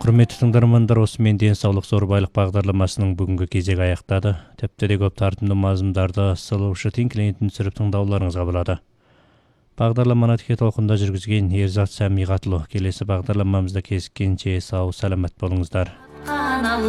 Құрметті тыңдармандар, осымен денсаулық зор байлық бағдарламасының бүгінгі кезегі аяқтады. Тіпті де көп тартымды мазмұндарды сылушы клиентін түсіріп тыңдауларыңызға болады. Бағдарламаны тіке толқында жүргізген Ерзат Сәмиғатұлы. Келесі бағдарламамызда кезіккенше сау саламат болыңыздар.